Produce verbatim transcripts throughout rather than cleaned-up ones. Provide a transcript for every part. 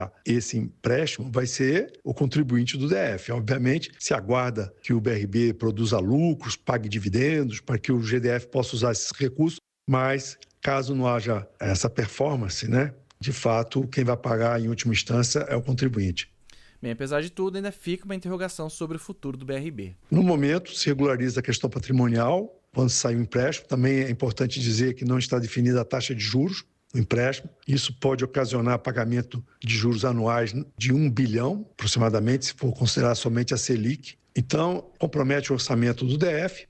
esse empréstimo vai ser o contribuinte do D F. Obviamente, se aguarda que o B R B produza lucros, pague dividendos, para que o G D F possa usar esses recursos, mas caso não haja essa performance, né, de fato, quem vai pagar em última instância é o contribuinte. Bem, apesar de tudo, ainda fica uma interrogação sobre o futuro do B R B. No momento, se regulariza a questão patrimonial, quando sai o empréstimo. Também é importante dizer que não está definida a taxa de juros do empréstimo. Isso pode ocasionar pagamento de juros anuais de um bilhão, aproximadamente, se for considerar somente a Selic. Então, compromete o orçamento do D F.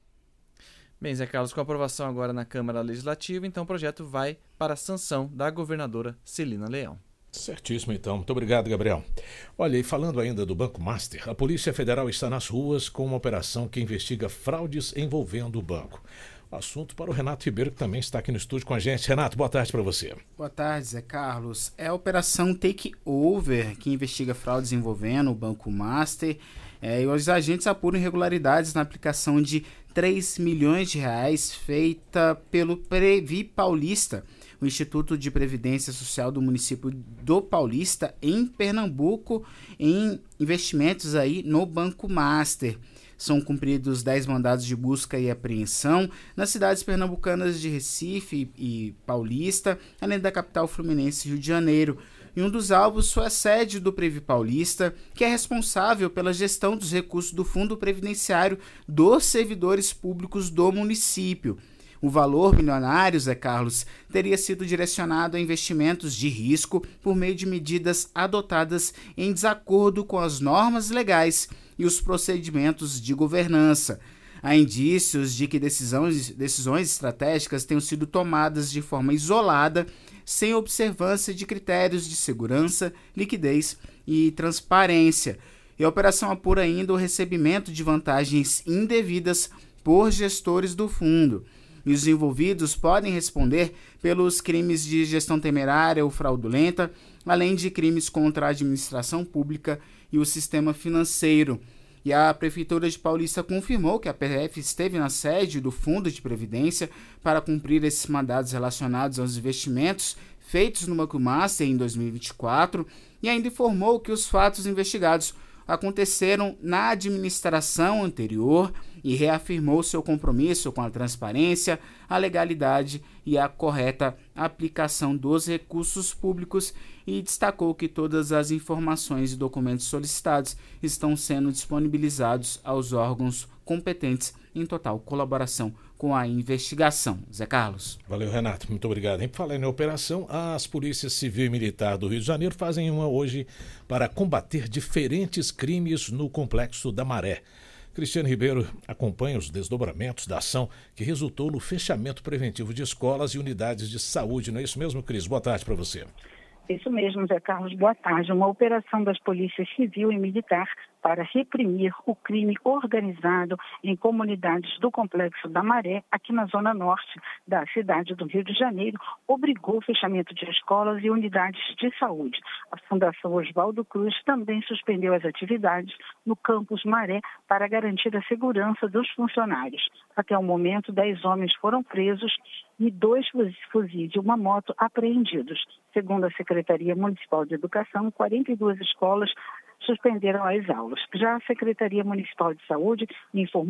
Bem, Zé Carlos, com a aprovação agora na Câmara Legislativa, então o projeto vai para a sanção da governadora Celina Leão. Certíssimo, então. Muito obrigado, Gabriel. Olha, e falando ainda do Banco Master, a Polícia Federal está nas ruas com uma operação que investiga fraudes envolvendo o banco. Assunto para o Renato Ribeiro, que também está aqui no estúdio com a gente. Renato, boa tarde para você. Boa tarde, Zé Carlos. É a Operação Takeover, que investiga fraudes envolvendo o Banco Master. É, e os agentes apuram irregularidades na aplicação de três milhões de reais feita pelo Previ Paulista, o Instituto de Previdência Social do município do Paulista, em Pernambuco, em investimentos aí no Banco Master. São cumpridos dez mandados de busca e apreensão nas cidades pernambucanas de Recife e Paulista, além da capital fluminense, Rio de Janeiro. E um dos alvos foi a sede do Previ Paulista, que é responsável pela gestão dos recursos do Fundo Previdenciário dos servidores públicos do município. O valor milionário, Zé Carlos, teria sido direcionado a investimentos de risco por meio de medidas adotadas em desacordo com as normas legais e os procedimentos de governança. Há indícios de que decisões, decisões estratégicas tenham sido tomadas de forma isolada, sem observância de critérios de segurança, liquidez e transparência. E a operação apura ainda o recebimento de vantagens indevidas por gestores do fundo. E os envolvidos podem responder pelos crimes de gestão temerária ou fraudulenta, além de crimes contra a administração pública e o sistema financeiro. E a Prefeitura de Paulista confirmou que a P F esteve na sede do Fundo de Previdência para cumprir esses mandados relacionados aos investimentos feitos no Banco Master em dois mil e vinte e quatro e ainda informou que os fatos investigados aconteceram na administração anterior e reafirmou seu compromisso com a transparência, a legalidade e a correta aplicação dos recursos públicos e destacou que todas as informações e documentos solicitados estão sendo disponibilizados aos órgãos competentes em total colaboração com a investigação. Zé Carlos. Valeu, Renato. Muito obrigado. Em falar em operação, as polícias civil e militar do Rio de Janeiro fazem uma hoje para combater diferentes crimes no Complexo da Maré. Cristiane Ribeiro acompanha os desdobramentos da ação que resultou no fechamento preventivo de escolas e unidades de saúde. Não é isso mesmo, Cris? Boa tarde para você. Isso mesmo, Zé Carlos. Boa tarde. Uma operação das polícias civil e militar para reprimir o crime organizado em comunidades do Complexo da Maré, aqui na zona norte da cidade do Rio de Janeiro, obrigou o fechamento de escolas e unidades de saúde. A Fundação Oswaldo Cruz também suspendeu as atividades no campus Maré para garantir a segurança dos funcionários. Até o momento, dez homens foram presos e dois fuzis e uma moto apreendidos. Segundo a Secretaria Municipal de Educação, quarenta e duas escolas suspenderam as aulas. Já a Secretaria Municipal de Saúde informou